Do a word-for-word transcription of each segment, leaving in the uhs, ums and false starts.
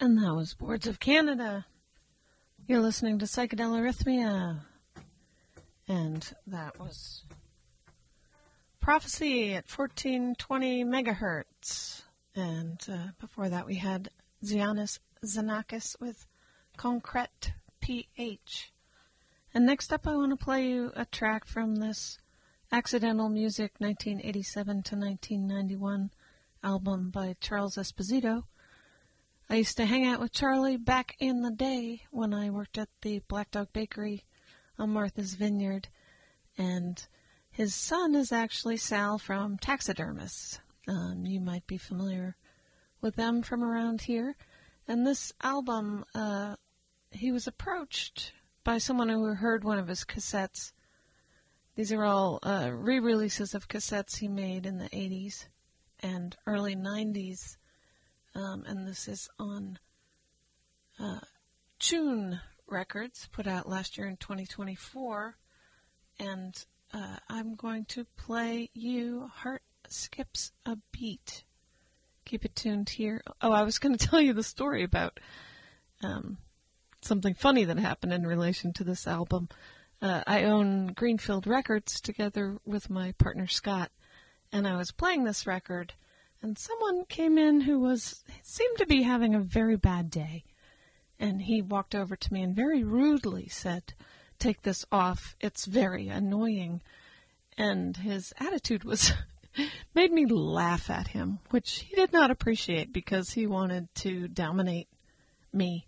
And that was Boards of Canada. You're listening to Psychedelic Arrhythmia. And that was Prophecy at fourteen twenty megahertz. And uh, before that we had Zianis Xenakis with Concrete P H. And next up I want to play you a track from this Accidental Music nineteen eighty-seven to nineteen ninety-one album by Charles Esposito. I used to hang out with Charlie back in the day when I worked at the Black Dog Bakery on Martha's Vineyard, and his son is actually Sal from Taxidermists. Um, you might be familiar with them from around here. And this album, uh, he was approached by someone who heard one of his cassettes. These are all uh, re-releases of cassettes he made in the eighties and early nineties. Um, and this is on uh, Tune Records, put out last year in twenty twenty-four. And uh, I'm going to play you Heart Skips a Beat. Keep it tuned here. Oh, I was going to tell you the story about um, something funny that happened in relation to this album. Uh, I own Greenfield Records together with my partner Scott, and I was playing this record. And someone came in who was seemed to be having a very bad day. And he walked over to me and very rudely said, "Take this off. It's very annoying." And his attitude was made me laugh at him, which he did not appreciate because he wanted to dominate me.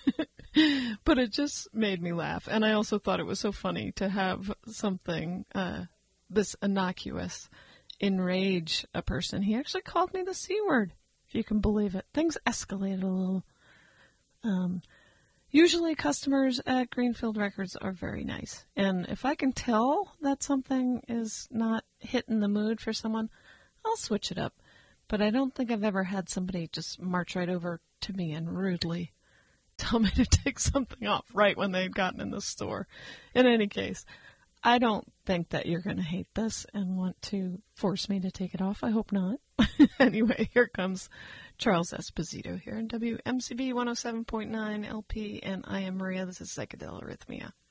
But it just made me laugh. And I also thought it was so funny to have something uh, this innocuous enrage a person. He actually called me the C word, if you can believe it. Things escalated a little. Um, usually customers at Greenfield Records are very nice. And if I can tell that something is not hitting the mood for someone, I'll switch it up. But I don't think I've ever had somebody just march right over to me and rudely tell me to take something off right when they'd gotten in the store. In any case, I don't think that you're going to hate this and want to force me to take it off. I hope not. Anyway, here comes Charles Esposito here in W M C B one oh seven point nine L P, and I am Maria. This is Psychedelic Arrhythmia.